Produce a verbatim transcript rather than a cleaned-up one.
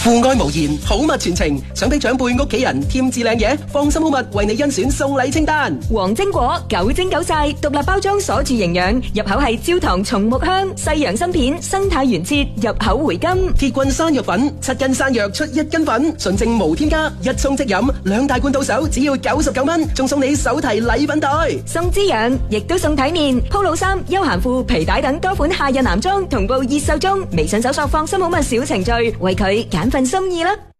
父愛無言，好物傳情。想俾長輩屋企人添置靚嘢，放心好物為你甄選送禮清單。 黃精果九精九晒，獨立包裝鎖住營養，入口係焦糖松木香，西洋參片，生態原切，入口回甘。 鐵棍山藥粉，七斤山藥出一斤粉，純正無添加，一沖即飲，兩大罐到手只要九十九蚊，仲送你手提禮品袋， 送滋養，亦都送體面。Polo衫、休閒褲、皮帶等多款夏日男裝同步熱售中，微信搜索放心好物小程序，為佢揀份心意啦。